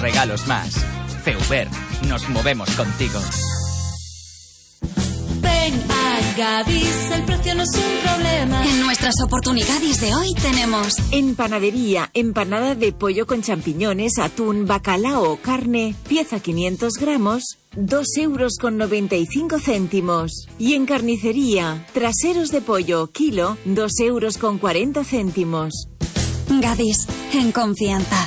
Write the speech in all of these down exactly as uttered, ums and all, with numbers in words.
regalos más. Feuber, nos movemos contigo. Ven a Gadis, el precio no es un problema. En nuestras oportunidades de hoy tenemos en panadería, empanada de pollo con champiñones, atún, bacalao o carne, pieza quinientos gramos, dos euros con noventa y cinco céntimos. Y en carnicería, traseros de pollo, kilo, dos euros con cuarenta céntimos. Gadis, en confianza.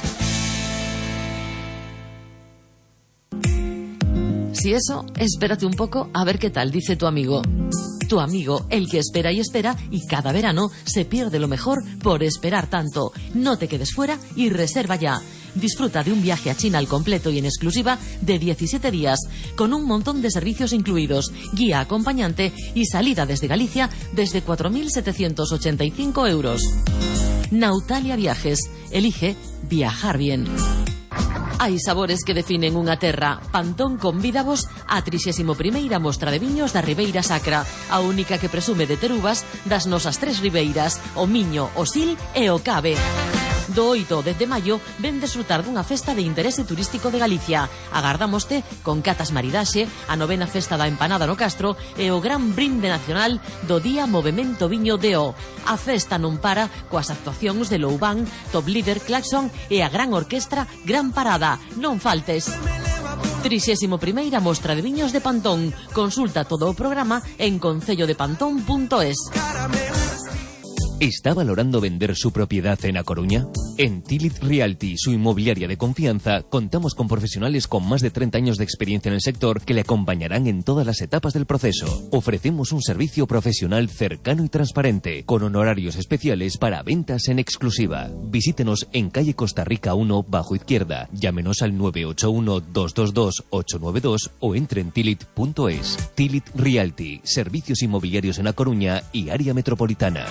Si eso, espérate un poco a ver qué tal, dice tu amigo. Tu amigo, el que espera y espera, y cada verano se pierde lo mejor por esperar tanto. No te quedes fuera y reserva ya. Disfruta de un viaje a China al completo y en exclusiva de diecisiete días, con un montón de servicios incluidos, guía acompañante y salida desde Galicia desde cuatro mil setecientos ochenta y cinco euros. Nautalia Viajes. Elige viajar bien. Hai sabores que definen unha terra. Pantón convídavos á trixésima primeira mostra de viños da Ribeira Sacra, a única que presume de ter uvas das nosas tres ribeiras, o Miño, o Sil e o Cabe. Do oito ao dez de maio ven desfrutar dunha festa de interese turístico de Galicia. Agardámoste con catas maridaxe, a novena festa da empanada no Castro e o gran brinde nacional do Día Movemento Viño de O. A festa non para coas actuacións de Loubán, Top Líder, Claxon e a gran orquestra Gran Parada. Non faltes. trixésima primeira mostra de viños de Pantón. Consulta todo o programa en concello de pantón punto es. ¿Está valorando vender su propiedad en A Coruña? En Tilit Realty, su inmobiliaria de confianza, contamos con profesionales con más de treinta años de experiencia en el sector que le acompañarán en todas las etapas del proceso. Ofrecemos un servicio profesional cercano y transparente, con honorarios especiales para ventas en exclusiva. Visítenos en calle Costa Rica uno, bajo izquierda. Llámenos al nueve ocho uno, dos dos dos, ocho nueve dos o entre en tilit punto es. Tilit Realty, servicios inmobiliarios en A Coruña y área metropolitana.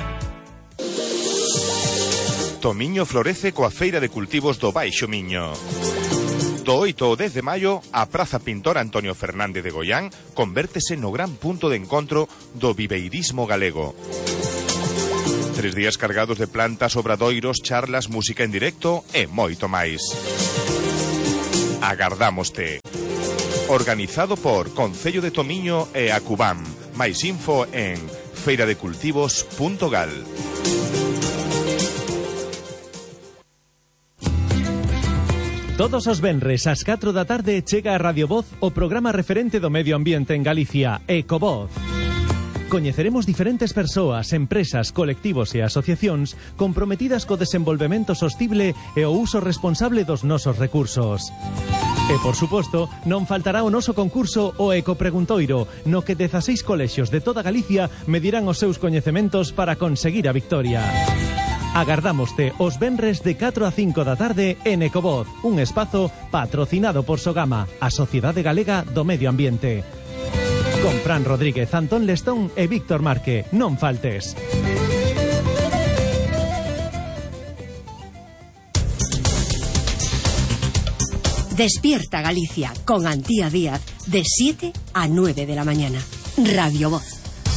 Tomiño florece coa Feira de Cultivos do Baixo Miño. Do oito ao dez de maio, a Praza Pintor Antonio Fernández de Goián convértese no gran punto de encontro do viveirismo galego. Tres días cargados de plantas, obradoiros, charlas, música en directo e moito máis. Agardámoste. Organizado por Concello de Tomiño e Acubam. Máis info en feira de cultivos punto gal. Todos os venres ás catro da tarde chega a Radio Voz o programa referente do medio ambiente en Galicia, Ecovoz. Coñeceremos diferentes persoas, empresas, colectivos e asociacións comprometidas co desenvolvemento sostible e o uso responsable dos nosos recursos. E, por suposto, non faltará o noso concurso o Ecopreguntoiro, no que dezaseis colexios de toda Galicia medirán os seus coñecementos para conseguir a victoria. Agardámoste os venres de catro a cinco da tarde en Ecovoz, un espazo patrocinado por Sogama, a Sociedade Galega do Medio Ambiente. Con Fran Rodríguez, Antón Lestón e Víctor Marque. Non faltes. Despierta Galicia con Antía Díaz de siete a nueve de la mañana. Radio Voz.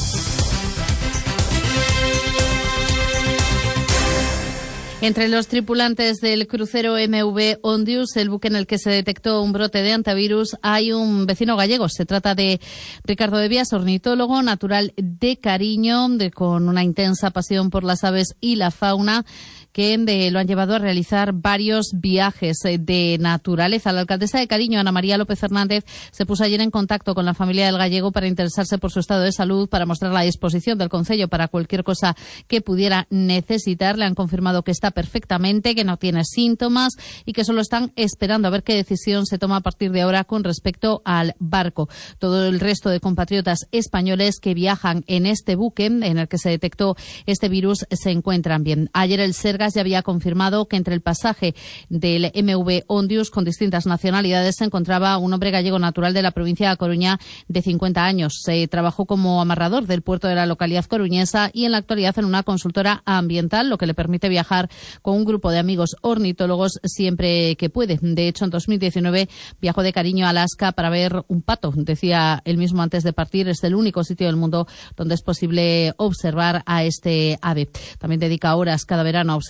Entre los tripulantes del crucero M V Ondius, el buque en el que se detectó un brote de hantavirus, hay un vecino gallego. Se trata de Ricardo de Vías, ornitólogo natural de Cariño, de, con una intensa pasión por las aves y la fauna, que de, lo han llevado a realizar varios viajes de naturaleza. La alcaldesa de Cariño, Ana María López Hernández, se puso ayer en contacto con la familia del gallego para interesarse por su estado de salud, para mostrar la disposición del concello para cualquier cosa que pudiera necesitar. Le han confirmado que está perfectamente, que no tiene síntomas y que solo están esperando a ver qué decisión se toma a partir de ahora con respecto al barco. Todo el resto de compatriotas españoles que viajan en este buque en el que se detectó este virus se encuentran bien. Ayer el Sergas ya había confirmado que entre el pasaje del M V Ondius con distintas nacionalidades se encontraba un hombre gallego natural de la provincia de A Coruña de cincuenta años. Se trabajó como amarrador del puerto de la localidad coruñesa y en la actualidad en una consultora ambiental, lo que le permite viajar con un grupo de amigos ornitólogos siempre que puede. De hecho, en dos mil diecinueve viajó de Cariño a Alaska para ver un pato. Decía él mismo antes de partir, es el único sitio del mundo donde es posible observar a este ave. También dedica horas cada verano a observar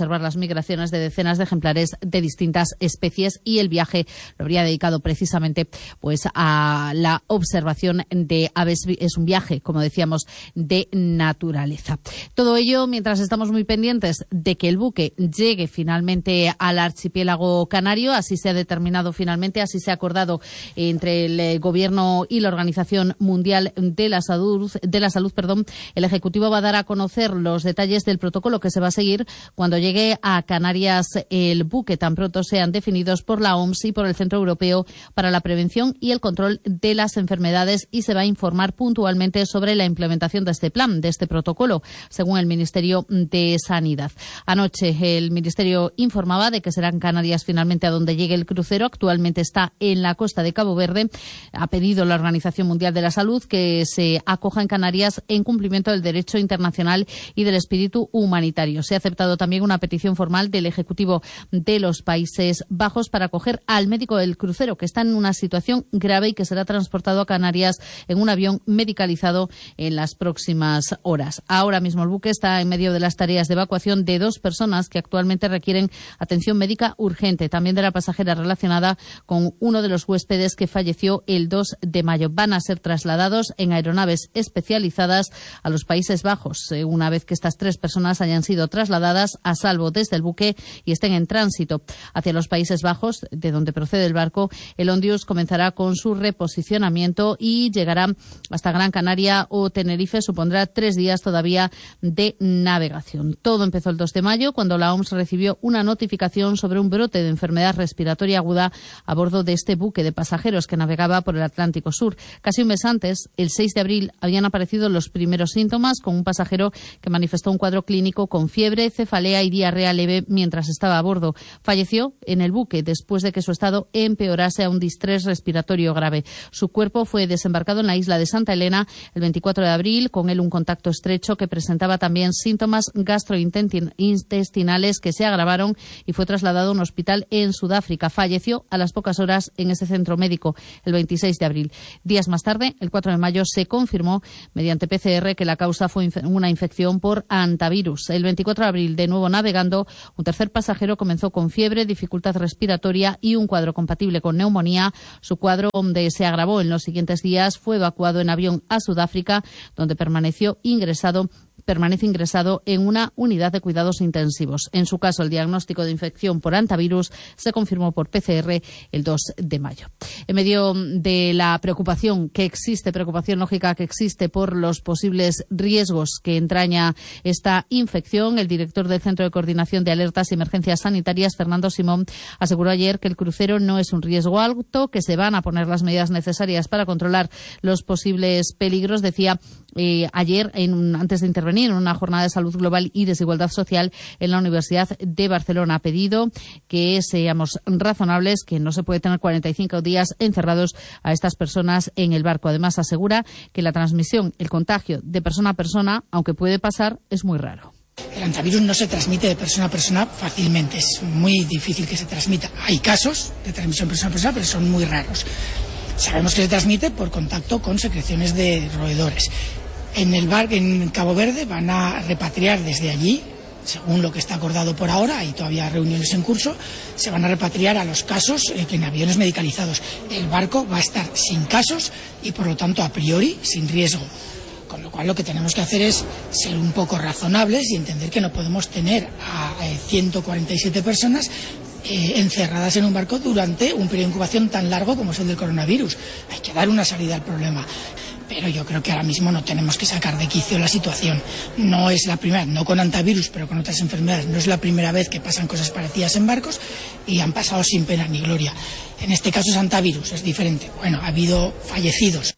observar las migraciones de decenas de ejemplares de distintas especies, y el viaje lo habría dedicado precisamente pues a la observación de aves. Es un viaje, como decíamos, de naturaleza. Todo ello mientras estamos muy pendientes de que el buque llegue finalmente al archipiélago canario. Así se ha determinado finalmente, así se ha acordado entre el Gobierno y la Organización Mundial de la Salud. De la Salud, perdón. El Ejecutivo va a dar a conocer los detalles del protocolo que se va a seguir cuando llegue a Canarias el buque, tan pronto sean definidos por la O M S y por el Centro Europeo para la Prevención y el Control de las Enfermedades, y se va a informar puntualmente sobre la implementación de este plan, de este protocolo, según el Ministerio de Sanidad. Anoche el Ministerio informaba de que serán Canarias finalmente a donde llegue el crucero. Actualmente está en la costa de Cabo Verde. Ha pedido la Organización Mundial de la Salud que se acoja en Canarias en cumplimiento del derecho internacional y del espíritu humanitario. Se ha aceptado también una petición formal del Ejecutivo de los Países Bajos para acoger al médico del crucero, que está en una situación grave y que será transportado a Canarias en un avión medicalizado en las próximas horas. Ahora mismo el buque está en medio de las tareas de evacuación de dos personas que actualmente requieren atención médica urgente, también de la pasajera relacionada con uno de los huéspedes que falleció el dos de mayo. Van a ser trasladados en aeronaves especializadas a los Países Bajos, eh, una vez que estas tres personas hayan sido trasladadas a salvo desde el buque y estén en tránsito hacia los Países Bajos, de donde procede el barco. El Ondius comenzará con su reposicionamiento y llegará hasta Gran Canaria o Tenerife. Supondrá tres días todavía de navegación. Todo empezó el dos de mayo, cuando la O M S recibió una notificación sobre un brote de enfermedad respiratoria aguda a bordo de este buque de pasajeros que navegaba por el Atlántico Sur. Casi un mes antes, el seis de abril, habían aparecido los primeros síntomas, con un pasajero que manifestó un cuadro clínico con fiebre, cefalea y diarrea leve mientras estaba a bordo. Falleció en el buque después de que su estado empeorase a un distrés respiratorio grave. Su cuerpo fue desembarcado en la isla de Santa Elena el veinticuatro de abril, con él un contacto estrecho que presentaba también síntomas gastrointestinales que se agravaron, y fue trasladado a un hospital en Sudáfrica. Falleció a las pocas horas en ese centro médico el veintiséis de abril. Días más tarde, el cuatro de mayo, se confirmó mediante P C R que la causa fue inf- una infección por hantavirus. El veinticuatro de abril, de nuevo navegando, un tercer pasajero comenzó con fiebre, dificultad respiratoria y un cuadro compatible con neumonía. Su cuadro, donde se agravó en los siguientes días, fue evacuado en avión a Sudáfrica, donde permaneció ingresado permanece ingresado en una unidad de cuidados intensivos. En su caso, el diagnóstico de infección por hantavirus se confirmó por P C R el dos de mayo. En medio de la preocupación que existe, preocupación lógica que existe por los posibles riesgos que entraña esta infección, el director del Centro de Coordinación de Alertas y Emergencias Sanitarias, Fernando Simón, aseguró ayer que el crucero no es un riesgo alto, que se van a poner las medidas necesarias para controlar los posibles peligros. Decía eh, ayer, en un, antes de intervenir en una jornada de salud global y desigualdad social en la Universidad de Barcelona, ha pedido que seamos razonables, que no se puede tener cuarenta y cinco días encerrados a estas personas en el barco. Además, asegura que la transmisión, el contagio de persona a persona, aunque puede pasar, es muy raro. El hantavirus no se transmite de persona a persona fácilmente, es muy difícil que se transmita. Hay casos de transmisión persona a persona, pero son muy raros. Sabemos que se transmite por contacto con secreciones de roedores. En el bar, en Cabo Verde, van a repatriar desde allí, según lo que está acordado por ahora, hay todavía reuniones en curso, se van a repatriar a los casos eh, en aviones medicalizados. El barco va a estar sin casos y, por lo tanto, a priori, sin riesgo. Con lo cual, lo que tenemos que hacer es ser un poco razonables y entender que no podemos tener a eh, ciento cuarenta y siete personas eh, encerradas en un barco durante un periodo de incubación tan largo como es el del coronavirus. Hay que dar una salida al problema. Pero yo creo que ahora mismo no tenemos que sacar de quicio la situación. No es la primera, no con hantavirus, pero con otras enfermedades, no es la primera vez que pasan cosas parecidas en barcos y han pasado sin pena ni gloria. En este caso es hantavirus, es diferente. Bueno, ha habido fallecidos.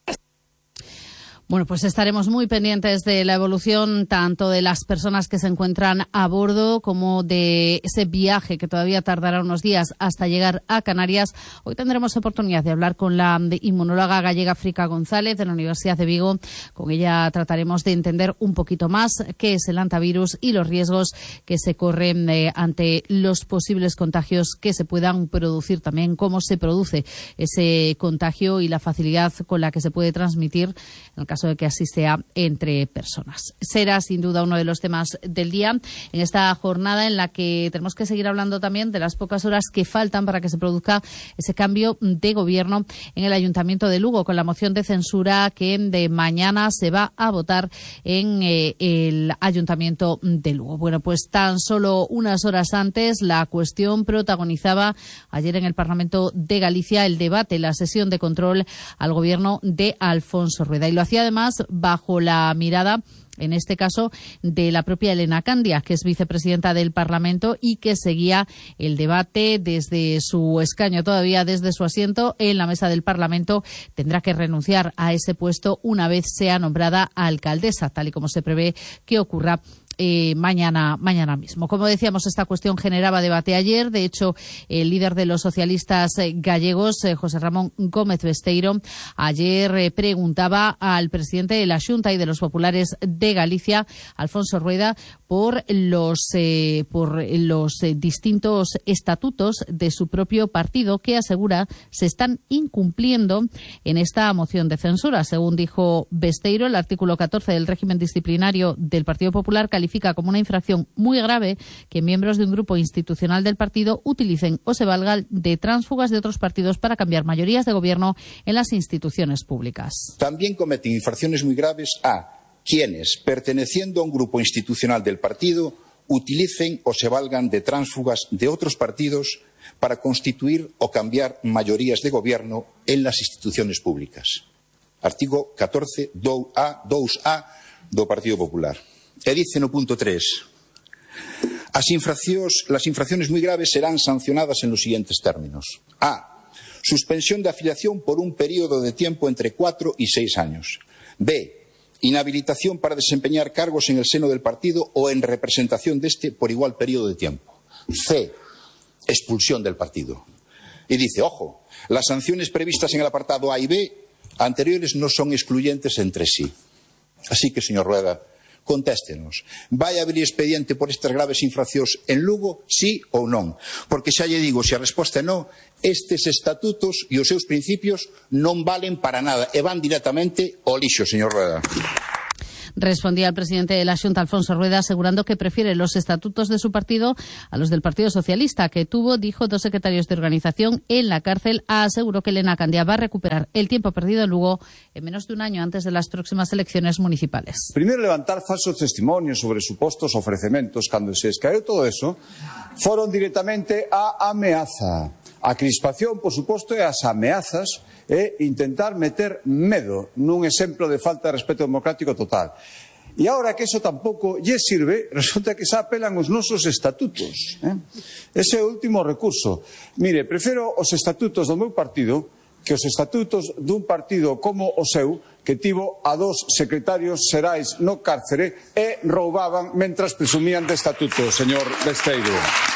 Bueno, pues estaremos muy pendientes de la evolución tanto de las personas que se encuentran a bordo como de ese viaje que todavía tardará unos días hasta llegar a Canarias. Hoy tendremos oportunidad de hablar con la inmunóloga gallega Frica González de la Universidad de Vigo. Con ella trataremos de entender un poquito más qué es el hantavirus y los riesgos que se corren eh, ante los posibles contagios que se puedan producir, también cómo se produce ese contagio y la facilidad con la que se puede transmitir en el caso caso de que así sea entre personas. Será sin duda uno de los temas del día en esta jornada en la que tenemos que seguir hablando también de las pocas horas que faltan para que se produzca ese cambio de gobierno en el Ayuntamiento de Lugo, con la moción de censura que de mañana se va a votar en eh, el Ayuntamiento de Lugo. Bueno, pues tan solo unas horas antes la cuestión protagonizaba ayer en el Parlamento de Galicia el debate, la sesión de control al gobierno de Alfonso Rueda, y lo hacía además bajo la mirada, en este caso, de la propia Elena Candia, que es vicepresidenta del Parlamento y que seguía el debate desde su escaño, todavía desde su asiento en la mesa del Parlamento. Tendrá que renunciar a ese puesto una vez sea nombrada alcaldesa, tal y como se prevé que ocurra Eh, mañana, mañana mismo. Como decíamos, esta cuestión generaba debate ayer. De hecho, el líder de los socialistas eh, gallegos, eh, José Ramón Gómez Besteiro, ayer eh, preguntaba al presidente de la Xunta y de los populares de Galicia, Alfonso Rueda, por los, eh, por los eh, distintos estatutos de su propio partido que asegura se están incumpliendo en esta moción de censura. Según dijo Besteiro, el artículo catorce del régimen disciplinario del Partido Popular califica como una infracción muy grave que miembros de un grupo institucional del partido utilicen o se valgan de tránsfugas de otros partidos para cambiar mayorías de gobierno en las instituciones públicas. También cometen infracciones muy graves a quienes, perteneciendo a un grupo institucional del partido, utilicen o se valgan de tránsfugas de otros partidos para constituir o cambiar mayorías de gobierno en las instituciones públicas. Artículo catorce, dos A, dos A do Partido Popular. E dice no punto tres, as infraccións, las infracciones muy graves serán sancionadas en los siguientes términos. A. Suspensión de afiliación por un período de tiempo entre cuatro y seis años. B. Inhabilitación para desempeñar cargos en el seno del partido o en representación de este por igual período de tiempo. C. Expulsión del partido. Y dice, ojo, las sanciones previstas en el apartado A y B anteriores no son excluyentes entre sí. Así que, señor Rueda, contéstenos. Vai abrir expediente por estas graves infraccións en Lugo, sí ou non? Porque xa lle digo, se a resposta é non, estes estatutos e os seus principios non valen para nada e van directamente ao lixo, señor Rueda. Respondía el presidente de la Xunta, Alfonso Rueda, asegurando que prefiere los estatutos de su partido a los del Partido Socialista, que tuvo, dijo, dos secretarios de organización en la cárcel. Aseguró que Elena Candia va a recuperar el tiempo perdido en Lugo en menos de un año antes de las próximas elecciones municipales. Primeiro, levantar falsos testimonios sobre supostos ofrecementos. Cando se escaeu todo eso, foron directamente a ameaza. A crispación, por suposto, e as ameazas e intentar meter medo nun exemplo de falta de respeto democrático total. E agora que eso tampouco lle sirve, resulta que xa apelan os nosos estatutos. Eh? Ese é o último recurso. Mire, prefiro os estatutos do meu partido que os estatutos dun partido como o seu, que tivo a dos secretarios xerais no cárcere e roubaban mentras presumían de estatutos, señor Besteiro.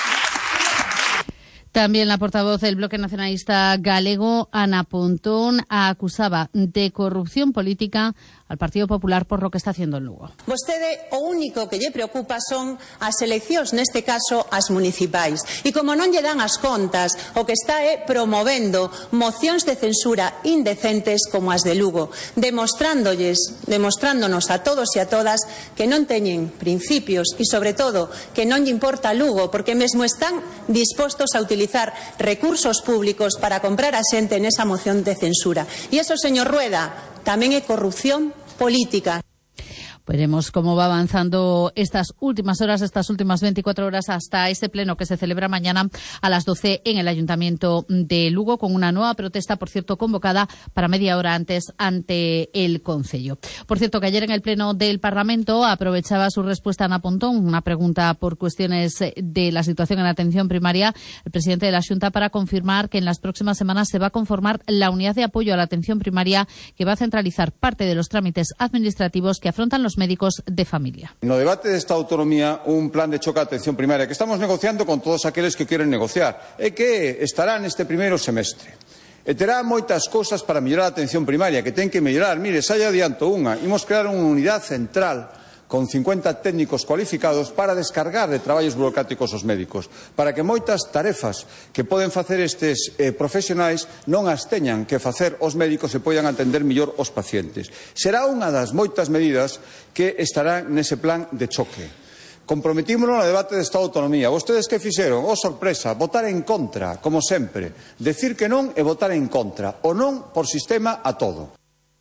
También la portavoz del Bloque Nacionalista Galego, Ana Pontón, acusaba de corrupción política al Partido Popular por lo que está haciendo en Lugo. Vostede o único que lle preocupa son as eleccións, neste caso as municipais. E como non lle dan as contas, o que está é promovendo mocións de censura indecentes como as de Lugo, demostrándolles, demostrándonos a todos e a todas que non teñen principios e, sobre todo, que non lle importa Lugo, porque mesmo están dispostos a utilizar recursos públicos para comprar a xente nesa moción de censura. E eso, señor Rueda, tamén é corrupción política. Veremos cómo va avanzando estas últimas horas, estas últimas veinticuatro horas hasta ese pleno que se celebra mañana a las doce en el Ayuntamiento de Lugo, con una nueva protesta, por cierto, convocada para media hora antes ante el Concello. Por cierto, que ayer en el pleno del Parlamento aprovechaba su respuesta Ana Pontón, una pregunta por cuestiones de la situación en la atención primaria, el presidente de la Xunta, para confirmar que en las próximas semanas se va a conformar la unidad de apoyo a la atención primaria que va a centralizar parte de los trámites administrativos que afrontan los médicos de familia. No debate desta autonomía, un plan de choque a atención primaria que estamos negociando con todos aqueles que queren negociar e que estará neste primeiro semestre. E terá moitas cousas para mellorar a atención primaria, que ten que mellorar. Mire, xa lle adianto unha. Imos crear unha unidade central con cincuenta técnicos cualificados para descargar de traballos burocráticos os médicos, para que moitas tarefas que poden facer estes eh, profesionais non as teñan que facer os médicos e poidan atender mellor os pacientes. Será unha das moitas medidas que estarán nese plan de choque. Comprometímonos no debate de Estado de Autonomía. Vostedes que fixeron? Oh, sorpresa, votar en contra, como sempre. Decir que non e votar en contra. O non por sistema a todo.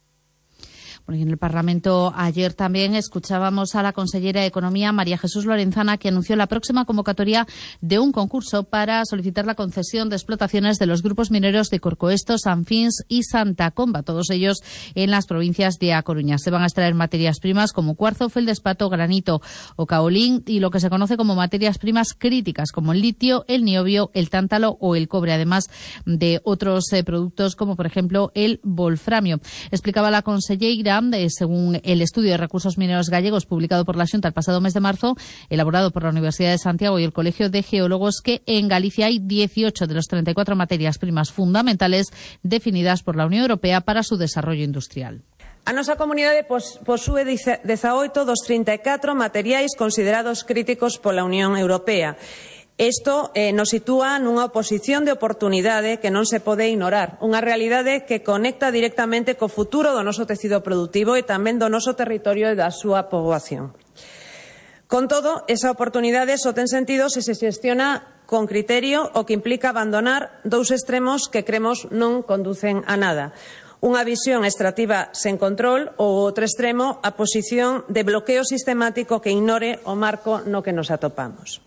En el Parlamento ayer también escuchábamos a la consellera de Economía, María Jesús Lorenzana, que anunció la próxima convocatoria de un concurso para solicitar la concesión de explotaciones de los grupos mineros de Corcoesto, San Fins y Santa Comba, todos ellos en las provincias de A Coruña. Se van a extraer materias primas como cuarzo, feldespato, granito o caolín y lo que se conoce como materias primas críticas como el litio, el niobio, el tántalo o el cobre, además de otros eh, productos como por ejemplo el wolframio. Explicaba la consellera, según el estudio de recursos mineros gallegos publicado por la Xunta el pasado mes de marzo, elaborado por la Universidad de Santiago y el Colegio de Geólogos, que en Galicia hay dieciocho de las treinta y cuatro materias primas fundamentales definidas por la Unión Europea para su desarrollo industrial. A nosa comunidade pos, posúe dezaoito dos trinta e catro materiais considerados críticos pola Unión Europea. Isto eh, nos sitúa nunha oposición de oportunidade que non se pode ignorar, unha realidade que conecta directamente co futuro do noso tecido produtivo e tamén do noso territorio e da súa poboación. Con todo, esa oportunidade só ten sentido se se xestiona con criterio, o que implica abandonar dous extremos que cremos non conducen a nada. Unha visión extractiva sen control ou outro extremo, a posición de bloqueo sistemático que ignore o marco no que nos atopamos.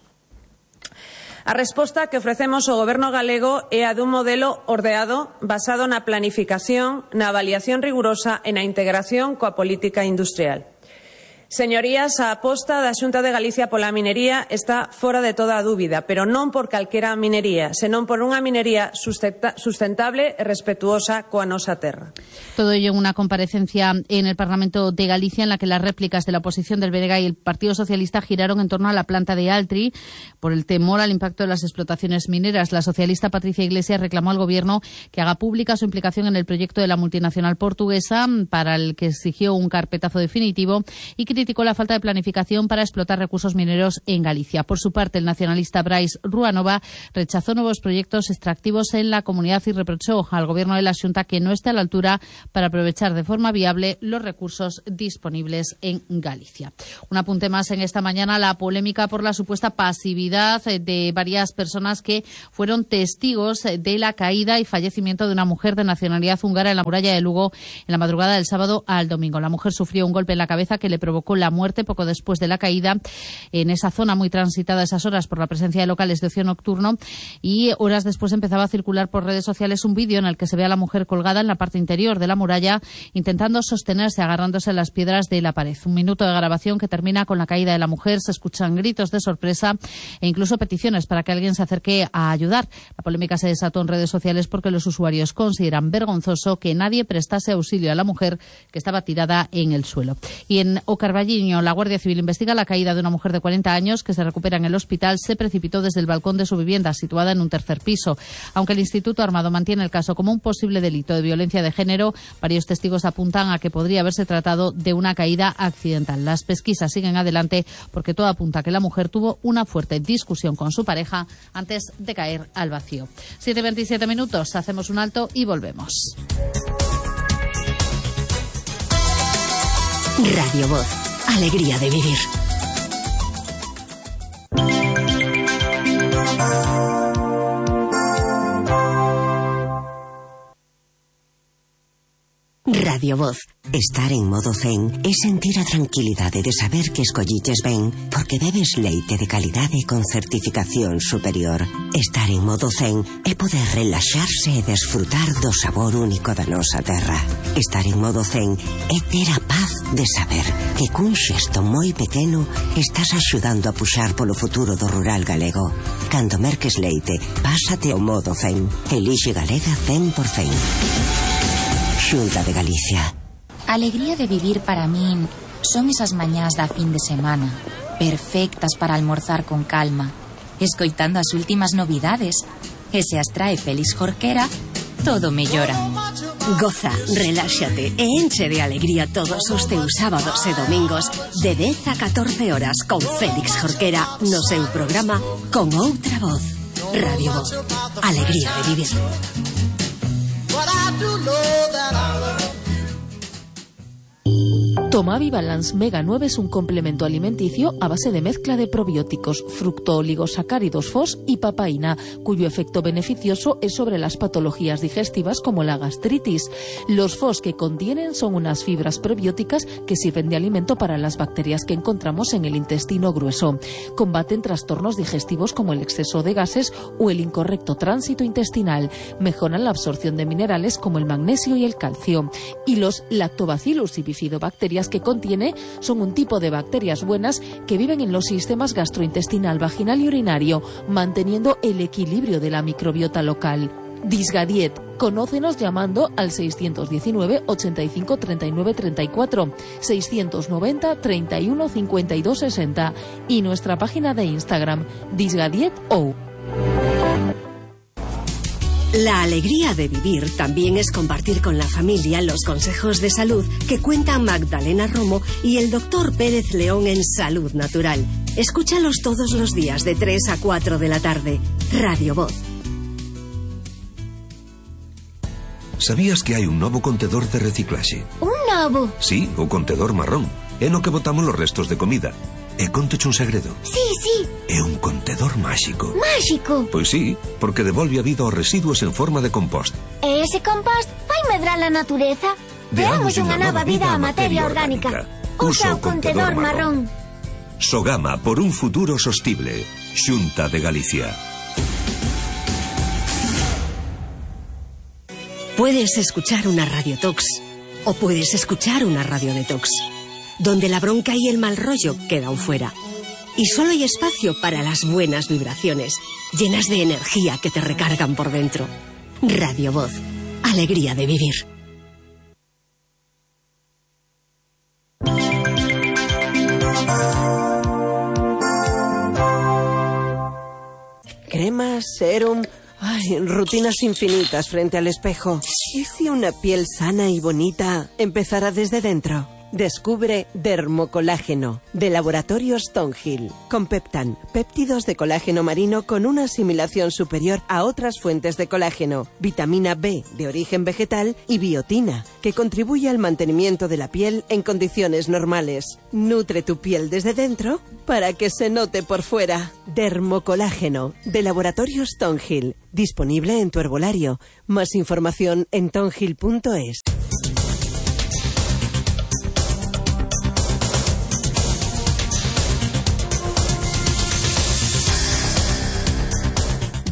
A resposta que ofrecemos ao Goberno galego é a dun modelo ordeado basado na planificación, na avaliación rigurosa e na integración coa política industrial. Señorías, a aposta da Xunta de Galicia pola minería está fora de toda a dúbida, pero non por calquera minería, senón por unha minería sustentable e respetuosa coa nosa terra. Todo ello en una comparecencia en el Parlamento de Galicia en la que las réplicas de la oposición del B N G y el Partido Socialista giraron en torno a la planta de Altri por el temor al impacto de las explotaciones mineras. La socialista Patricia Iglesias reclamó al Gobierno que haga pública su implicación en el proyecto de la multinacional portuguesa, para el que exigió un carpetazo definitivo, y criticó la falta de planificación para explotar recursos mineros en Galicia. Por su parte, el nacionalista Brais Ruanova rechazó nuevos proyectos extractivos en la comunidad y reprochó al Gobierno de la Xunta que no esté a la altura para aprovechar de forma viable los recursos disponibles en Galicia. Un apunte más en esta mañana, la polémica por la supuesta pasividad de varias personas que fueron testigos de la caída y fallecimiento de una mujer de nacionalidad húngara en la muralla de Lugo en la madrugada del sábado al domingo. La mujer sufrió un golpe en la cabeza que le provocó la muerte poco después de la caída en esa zona muy transitada a esas horas por la presencia de locales de ocio nocturno, y horas después empezaba a circular por redes sociales un vídeo en el que se ve a la mujer colgada en la parte interior de la muralla intentando sostenerse agarrándose a las piedras de la pared. Un minuto de grabación que termina con la caída de la mujer. Se escuchan gritos de sorpresa e incluso peticiones para que alguien se acerque a ayudar. La polémica se desató en redes sociales porque los usuarios consideran vergonzoso que nadie prestase auxilio a la mujer que estaba tirada en el suelo. Y en Ocarballiño, la Guardia Civil investiga la caída de una mujer de cuarenta años que se recupera en el hospital. Se precipitó desde el balcón de su vivienda, situada en un tercer piso. Aunque el Instituto Armado mantiene el caso como un posible delito de violencia de género, varios testigos apuntan a que podría haberse tratado de una caída accidental. Las pesquisas siguen adelante porque todo apunta a que la mujer tuvo una fuerte discusión con su pareja antes de caer al vacío. siete veintisiete minutos, hacemos un alto y volvemos. Radio Voz, alegría de vivir. Radio Voz. Estar en modo zen é sentir a tranquilidade de saber que escolliches ben porque bebes leite de calidade con certificación superior. Estar en modo zen é poder relaxarse e desfrutar do sabor único da nosa terra. Estar en modo zen é ter a paz de saber que cun xesto moi pequeno estás axudando a puxar polo futuro do rural galego. Cando merques leite, pásate ao modo zen. Elixe Galega cen por cen. Xunta de Galicia. A alegría de vivir para min son esas mañás da fin de semana, perfectas para almorzar con calma, escoitando as últimas novidades, e se as trae Félix Jorquera, todo mellora. Goza, reláxate e enche de alegría todos os teus sábados e domingos de dez a catorce horas con Félix Jorquera no seu programa Con Outra Voz. Radio Voz. Alegría de vivir. Tomavi Balance Mega nueve es un complemento alimenticio a base de mezcla de probióticos, fructooligosacáridos F O S y papaína, cuyo efecto beneficioso es sobre las patologías digestivas como la gastritis. Los F O S que contienen son unas fibras prebióticas que sirven de alimento para las bacterias que encontramos en el intestino grueso. Combaten trastornos digestivos como el exceso de gases o el incorrecto tránsito intestinal. Mejoran la absorción de minerales como el magnesio y el calcio. Y los lactobacillus y bifidobacterias que contiene son un tipo de bacterias buenas que viven en los sistemas gastrointestinal, vaginal y urinario, manteniendo el equilibrio de la microbiota local. Disgadiet. Conócenos llamando al seiscientos diecinueve, ochenta y cinco, treinta y nueve, treinta y cuatro, seiscientos noventa, treinta y uno, cincuenta y dos, sesenta y nuestra página de Instagram, disgadietou. La alegría de vivir también es compartir con la familia los consejos de salud que cuentan Magdalena Romo y el doctor Pérez León en Salud Natural. Escúchalos todos los días de tres a cuatro de la tarde. Radio Voz. Sabías que hai un novo contedor de reciclaxe? Un novo? Sí, o contedor marrón. É no que botamos los restos de comida. E contoche un segredo. Sí, sí. É un contedor máxico. Máxico? Pois sí, porque devolve a vida aos residuos en forma de compost. E ese compost vai medrar a natureza? Deamos unha nova vida á materia orgánica. Usa o contedor marrón. Sogama por un futuro sostible. Xunta de Galicia. Puedes escuchar una Radio Tox o puedes escuchar una Radio Detox, donde la bronca y el mal rollo quedan fuera. Y solo hay espacio para las buenas vibraciones, llenas de energía que te recargan por dentro. Radio Voz. Alegría de vivir. Cremas, serum... Ay, rutinas infinitas frente al espejo. ¿Y si una piel sana y bonita empezara desde dentro? Descubre Dermocolágeno, de Laboratorio Stonehill. Compeptan, péptidos de colágeno marino con una asimilación superior a otras fuentes de colágeno, vitamina B de origen vegetal y biotina, que contribuye al mantenimiento de la piel en condiciones normales. Nutre tu piel desde dentro para que se note por fuera. Dermocolágeno, de Laboratorio Stonehill. Disponible en tu herbolario. Más información en tonhill punto es.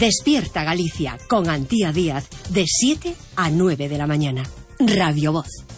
Despierta Galicia con Antía Díaz de siete a nueve de la mañana. Radio Voz.